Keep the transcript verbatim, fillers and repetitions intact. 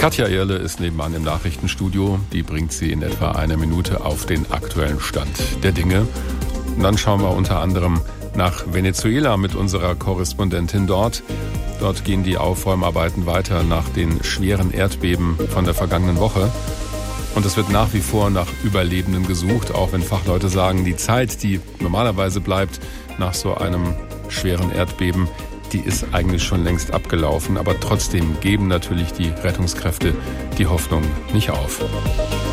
Katja Irle ist nebenan im Nachrichtenstudio. Die bringt sie in etwa eine Minute auf den aktuellen Stand der Dinge. Und dann schauen wir unter anderem nach Venezuela mit unserer Korrespondentin dort. Dort gehen die Aufräumarbeiten weiter nach den schweren Erdbeben von der vergangenen Woche. Und es wird nach wie vor nach Überlebenden gesucht, auch wenn Fachleute sagen, die Zeit, die normalerweise bleibt nach so einem schweren Erdbeben, die ist eigentlich schon längst abgelaufen. Aber trotzdem geben natürlich die Rettungskräfte die Hoffnung nicht auf.